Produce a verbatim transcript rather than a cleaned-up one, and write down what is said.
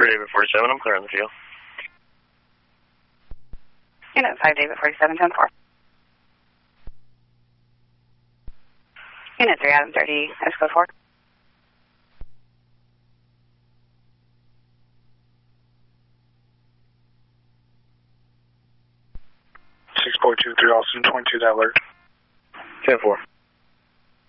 David forty-seven, I'm clearing the field. Unit five, David forty-seven, ten four. Unit three, Adam thirty, Esco four. six point two three, Austin, twenty-two, that alert. ten four.